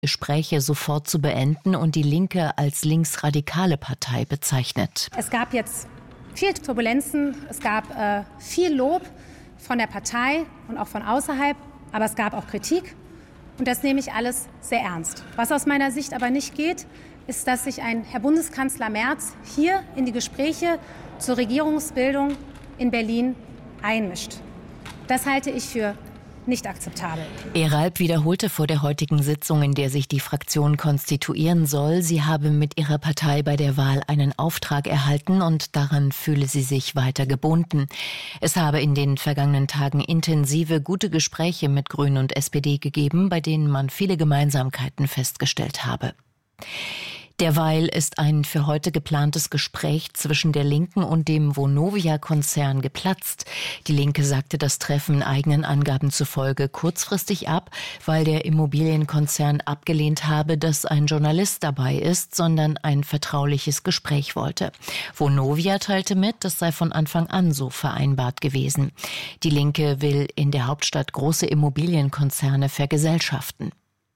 Gespräche sofort zu beenden und die Linke als linksradikale Partei bezeichnet. Es gab jetzt viel Turbulenzen, es gab viel Lob von der Partei und auch von außerhalb, aber es gab auch Kritik und das nehme ich alles sehr ernst. Was aus meiner Sicht aber nicht geht, ist, dass sich ein Herr Bundeskanzler Merz hier in die Gespräche zur Regierungsbildung in Berlin einmischt. Das halte ich für nicht akzeptabel. Eralp wiederholte vor der heutigen Sitzung, in der sich die Fraktion konstituieren soll, sie habe mit ihrer Partei bei der Wahl einen Auftrag erhalten und daran fühle sie sich weiter gebunden. Es habe in den vergangenen Tagen intensive, gute Gespräche mit Grünen und SPD gegeben, bei denen man viele Gemeinsamkeiten festgestellt habe. Derweil ist ein für heute geplantes Gespräch zwischen der Linken und dem Vonovia-Konzern geplatzt. Die Linke sagte das Treffen eigenen Angaben zufolge kurzfristig ab, weil der Immobilienkonzern abgelehnt habe, dass ein Journalist dabei ist, sondern ein vertrauliches Gespräch wollte. Vonovia teilte mit, das sei von Anfang an so vereinbart gewesen. Die Linke will in der Hauptstadt große Immobilienkonzerne vergesellschaften.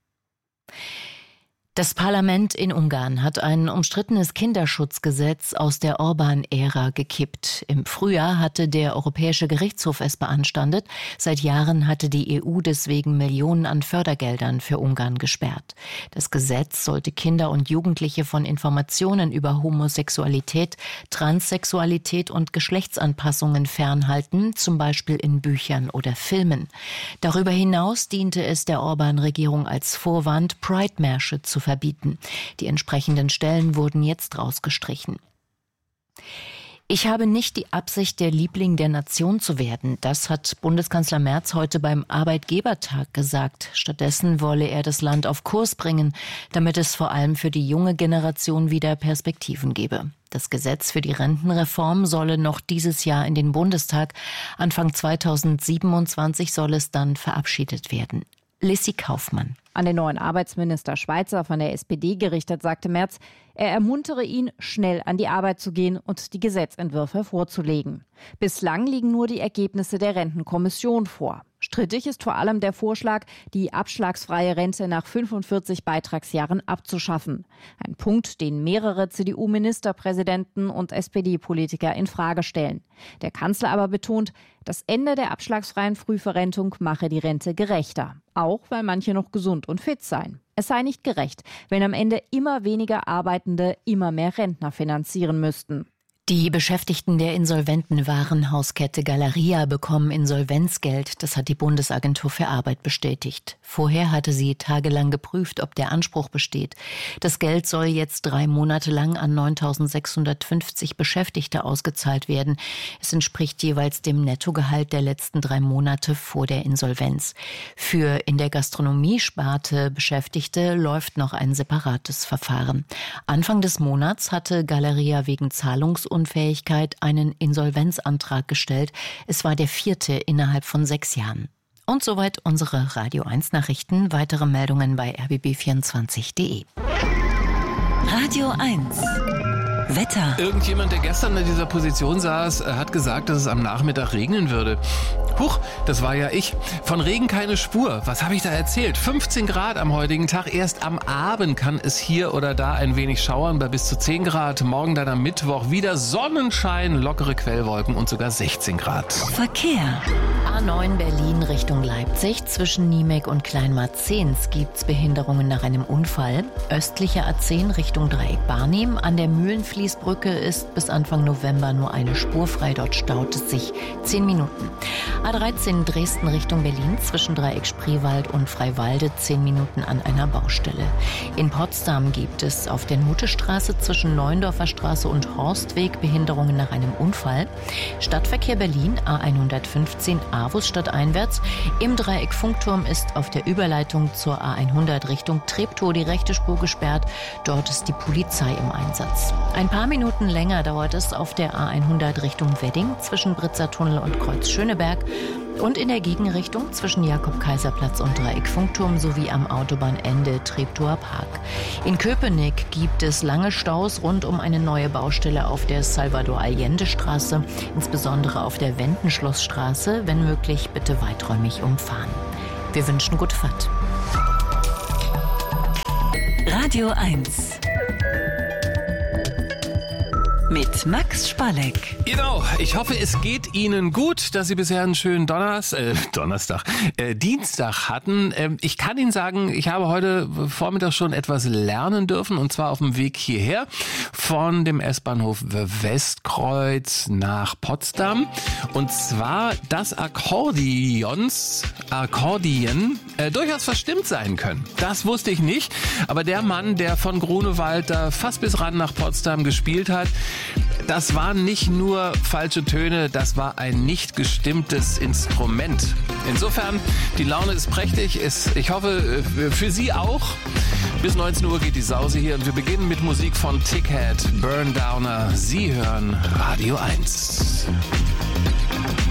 Das Parlament in Ungarn hat ein umstrittenes Kinderschutzgesetz aus der Orbán-Ära gekippt. Im Frühjahr hatte der Europäische Gerichtshof es beanstandet. Seit Jahren hatte die EU deswegen Millionen an Fördergeldern für Ungarn gesperrt. Das Gesetz sollte Kinder und Jugendliche von Informationen über Homosexualität, Transsexualität und Geschlechtsanpassungen fernhalten, zum Beispiel in Büchern oder Filmen. Darüber hinaus diente es der Orbán-Regierung als Vorwand, Pride-Märsche zu verbieten. Die entsprechenden Stellen wurden jetzt rausgestrichen. Ich habe nicht die Absicht, der Liebling der Nation zu werden. Das hat Bundeskanzler Merz heute beim Arbeitgebertag gesagt. Stattdessen wolle er das Land auf Kurs bringen, damit es vor allem für die junge Generation wieder Perspektiven gebe. Das Gesetz für die Rentenreform solle noch dieses Jahr in den Bundestag. Anfang 2027 soll es dann verabschiedet werden. Lissy Kaufmann. An den neuen Arbeitsminister Schweizer von der SPD gerichtet, sagte Merz, er ermuntere ihn, schnell an die Arbeit zu gehen und die Gesetzentwürfe vorzulegen. Bislang liegen nur die Ergebnisse der Rentenkommission vor. Strittig ist vor allem der Vorschlag, die abschlagsfreie Rente nach 45 Beitragsjahren abzuschaffen. Ein Punkt, den mehrere CDU-Ministerpräsidenten und SPD-Politiker in Frage stellen. Der Kanzler aber betont, das Ende der abschlagsfreien Frühverrentung mache die Rente gerechter. Auch weil manche noch gesund und fit seien. Es sei nicht gerecht, wenn am Ende immer weniger Arbeitende immer mehr Rentner finanzieren müssten. Die Beschäftigten der insolventen Warenhauskette Galeria bekommen Insolvenzgeld. Das hat die Bundesagentur für Arbeit bestätigt. Vorher hatte sie tagelang geprüft, ob der Anspruch besteht. Das Geld soll jetzt 3 Monate lang an 9.650 Beschäftigte ausgezahlt werden. Es entspricht jeweils dem Nettogehalt der letzten 3 Monate vor der Insolvenz. Für in der Gastronomiesparte Beschäftigte läuft noch ein separates Verfahren. Anfang des Monats hatte Galeria wegen Zahlungsunfähigkeit einen Insolvenzantrag gestellt. Es war der 4. innerhalb von 6 Jahren. Und soweit unsere Radio 1 Nachrichten. Weitere Meldungen bei rbb24.de. Radio 1 Wetter. Irgendjemand, der gestern in dieser Position saß, hat gesagt, dass es am Nachmittag regnen würde. Huch, das war ja ich. Von Regen keine Spur. Was habe ich da erzählt? 15 Grad am heutigen Tag. Erst am Abend kann es hier oder da ein wenig schauern bei bis zu 10 Grad. Morgen dann am Mittwoch wieder Sonnenschein, lockere Quellwolken und sogar 16 Grad. Verkehr. A9 Berlin Richtung Leipzig. Zwischen Niemek und Kleinmarzens gibt's Behinderungen nach einem Unfall. Östlicher A10 Richtung Dreieck Barnim. An der Mühlenfließbrücke ist bis Anfang November nur eine Spur frei. Dort staut es sich 10 Minuten. A13 Dresden Richtung Berlin zwischen Dreieck Spreewald und Freiwalde 10 Minuten an einer Baustelle. In Potsdam gibt es auf der Nutestraße zwischen Neuendorfer Straße und Horstweg Behinderungen nach einem Unfall. Stadtverkehr Berlin A115 Avus stadteinwärts. Im Dreieck Funkturm ist auf der Überleitung zur A100 Richtung Treptow die rechte Spur gesperrt. Dort ist die Polizei im Einsatz. Ein paar Minuten länger dauert es auf der A100 Richtung Wedding zwischen Britzertunnel und Kreuz Schöneberg und in der Gegenrichtung zwischen Jakob-Kaiser-Platz und Dreieck Funkturm sowie am Autobahnende Treptower Park. In Köpenick gibt es lange Staus rund um eine neue Baustelle auf der Salvador-Allende-Straße, insbesondere auf der Wendenschlossstraße. Wenn möglich, bitte weiträumig umfahren. Wir wünschen gute Fahrt. Radio 1. Mit Max Spalleck. Genau, ich hoffe, es geht Ihnen gut, dass Sie bisher einen schönen Dienstag hatten. Ich kann Ihnen sagen, ich habe heute Vormittag schon etwas lernen dürfen, und zwar auf dem Weg hierher von dem S-Bahnhof Westkreuz nach Potsdam. Und zwar, dass Akkordeon durchaus verstimmt sein können. Das wusste ich nicht, aber der Mann, der von Grunewald da fast bis ran nach Potsdam gespielt hat, das waren nicht nur falsche Töne, das war ein nicht gestimmtes Instrument. Insofern, die Laune ist prächtig. Ich hoffe, für Sie auch. Bis 19 Uhr geht die Sause hier und wir beginnen mit Musik von Tickhead, Burn Downer. Sie hören Radio 1.